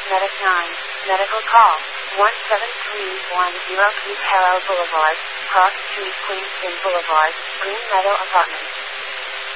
Medic 9. Medical call. 17310 East Harrow Boulevard, Cross Street, Queens Inn Boulevard, Green Meadow Apartments.